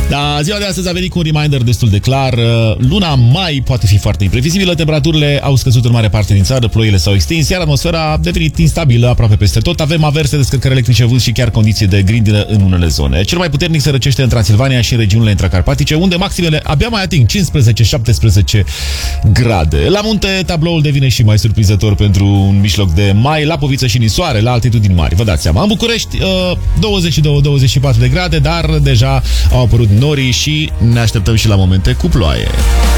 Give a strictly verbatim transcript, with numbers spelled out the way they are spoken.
Da, ziua de astăzi a venit cu un reminder destul de clar. Luna mai poate fi foarte imprevizibilă, temperaturile au scăzut în mare parte din țară, ploile s-au extins, iar atmosfera a devenit instabilă aproape peste tot. Avem averse, descărcări electrice, vânt și chiar condiții de grindină în unele zone. Cel mai puternic se răcește în Transilvania și în regiunile intracarpatice, unde maximele abia mai ating cincisprezece șaptesprezece grade. La munte, tabloul devine și mai surprinzător pentru un mijloc de mai, la Poviță și Nisoare, la altitudini mari. Vă dați seama. În București, douăzeci și doi douăzeci și patru de grade, dar deja au apărut norii și ne așteptăm și la momente cu ploaie.